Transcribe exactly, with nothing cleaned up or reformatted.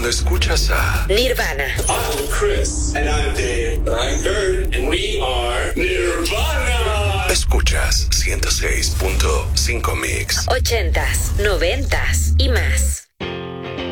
Cuando escuchas a Nirvana. I'm Chris. And I'm Dave. And I'm Kurt. And we are Nirvana. Escuchas ciento seis punto cinco Mix. Ochentas, noventas y más.